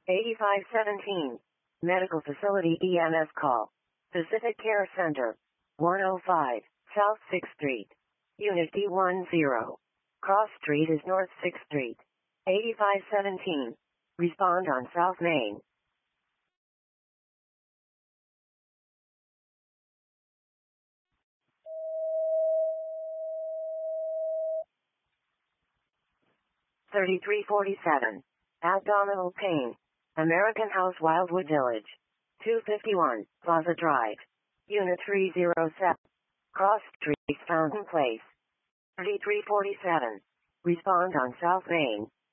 8517. Medical Facility EMS call. Pacific Care Center. 105, South 6th Street. Unit D10. Cross Street is North 6th Street. 8517. Respond on South Main. $33.47. Abdominal pain. American House, Wildwood Village. 251, Plaza Drive. Unit 307. Cross Street, Fountain Place. $33.47. Respond on South Main.